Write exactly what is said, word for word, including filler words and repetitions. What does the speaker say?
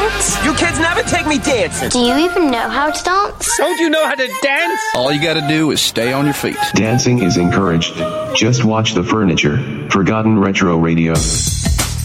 dance? You kids never take me dancing. Do you even know how to dance? Don't you know how to dance? All you gotta do is stay on your feet. Dancing is encouraged. Just watch the furniture. Forgotten Retro Radio.